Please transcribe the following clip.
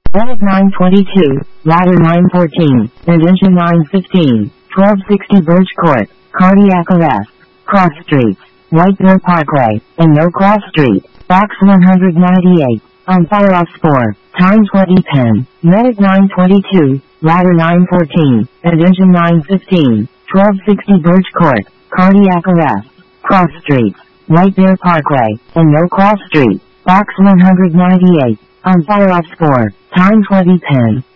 Medic 922, Ladder 914, and Engine 915, 1260 Birch Court, cardiac arrest, cross streets, White Bear Parkway, and No Cross Street, box 198, on fire off 4, time 2010, Medic 922, Ladder 914, and Engine 915, 1260 Birch Court, cardiac arrest, cross streets, White Bear Parkway, and No Cross Street, box 198, on fire off 4, time 2010.